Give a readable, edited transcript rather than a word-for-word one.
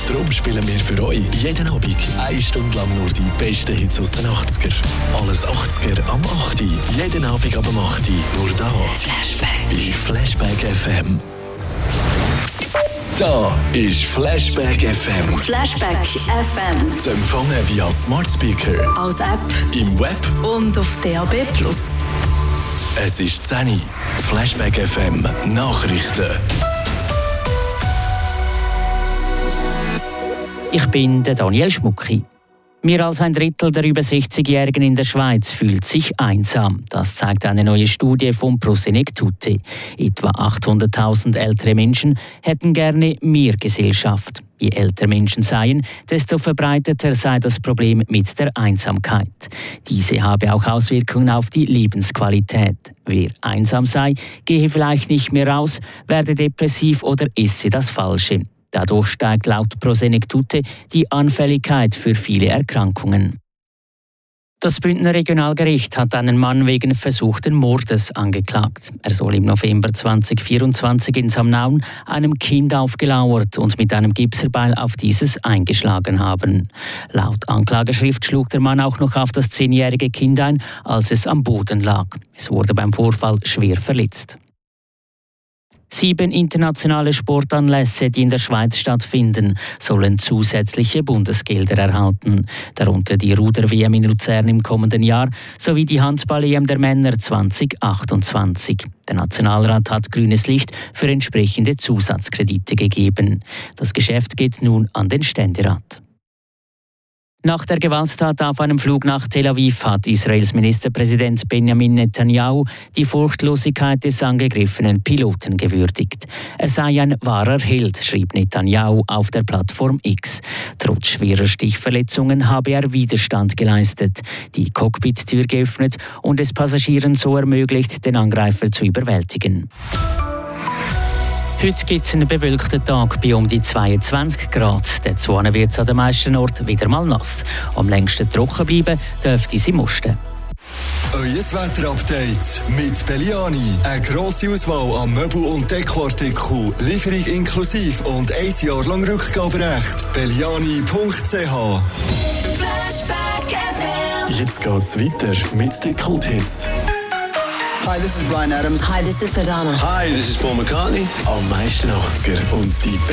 Darum spielen wir für euch jeden Abend 1 Stunde lang nur die besten Hits aus den 80er. Alles 80er am 8. Jeden Abend ab 8. Nur da. Bei Flashback FM. Da ist Flashback FM. Flashback FM. Zu empfangen via Smart Speaker, als App im Web und auf DAB+. Es ist 10 Uhr. Flashback FM Nachrichten. Ich bin der Daniel Schmucki. Mehr als ein Drittel der über 60-Jährigen in der Schweiz fühlt sich einsam. Das zeigt eine neue Studie vom Prosenectute. Etwa 800.000 ältere Menschen hätten gerne mehr Gesellschaft. Je älter Menschen seien, desto verbreiteter sei das Problem mit der Einsamkeit. Diese habe auch Auswirkungen auf die Lebensqualität. Wer einsam sei, gehe vielleicht nicht mehr raus, werde depressiv oder esse das Falsche. Dadurch steigt laut Prosenectute die Anfälligkeit für viele Erkrankungen. Das Bündner Regionalgericht hat einen Mann wegen versuchten Mordes angeklagt. Er soll im November 2024 in Samnaun einem Kind aufgelauert und mit einem Gipserbeil auf dieses eingeschlagen haben. Laut Anklageschrift schlug der Mann auch noch auf das 10-jährige Kind ein, als es am Boden lag. Es wurde beim Vorfall schwer verletzt. 7 internationale Sportanlässe, die in der Schweiz stattfinden, sollen zusätzliche Bundesgelder erhalten. Darunter die Ruder-WM in Luzern im kommenden Jahr sowie die Handball-EM der Männer 2028. Der Nationalrat hat grünes Licht für entsprechende Zusatzkredite gegeben. Das Geschäft geht nun an den Ständerat. Nach der Gewalttat auf einem Flug nach Tel Aviv hat Israels Ministerpräsident Benjamin Netanyahu die Furchtlosigkeit des angegriffenen Piloten gewürdigt. Er sei ein wahrer Held, schrieb Netanyahu auf der Plattform X. Trotz schwerer Stichverletzungen habe er Widerstand geleistet, die Cockpit-Tür geöffnet und es Passagieren so ermöglicht, den Angreifer zu überwältigen. Heute gibt es einen bewölkten Tag bei um die 22 Grad. Dazu wird es an den meisten Orten wieder mal nass. Am längsten trocken bleiben dürfte es im Osten. Euer Wetterupdate mit Belliani. Eine grosse Auswahl an Möbel- und Dekoartikeln. Lieferung inklusive und 1 Jahr lang Rückgaberecht. Belliani.ch. Jetzt geht's weiter mit den Kulthits. Hi, this is Bryan Adams. Hi, this is Madonna. Hi, this is Paul McCartney. Am meisten 80er und die